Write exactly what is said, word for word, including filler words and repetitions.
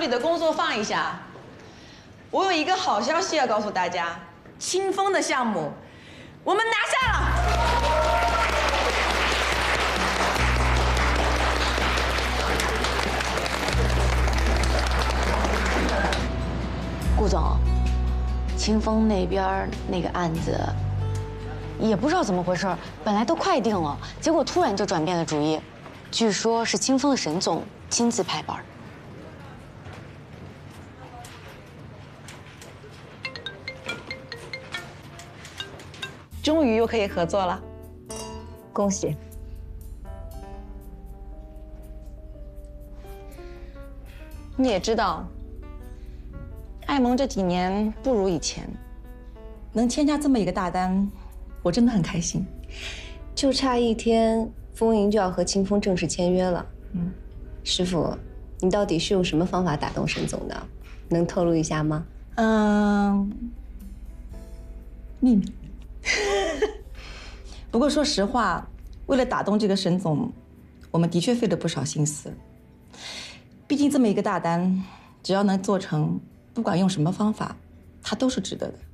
里的工作放一下。我有一个好消息要告诉大家，清风的项目我们拿下了。 顾总，清风那边那个案子，也不知道怎么回事，本来都快定了，结果突然就转变了主意，据说是清风的沈总亲自拍板。 终于又可以合作了， 恭喜！ 你也知道，艾蒙这几年不如以前，能签下这么一个大单，我真的很开心。 就差一天，风云就要和清风正式签约了。嗯，师傅，你到底是用什么方法打动沈总的？能透露一下吗？ 嗯，秘密。不过说实话，为了打动这个沈总，我们的确费了不少心思。毕竟这么一个大单，只要能做成，不管用什么方法，它都是值得的。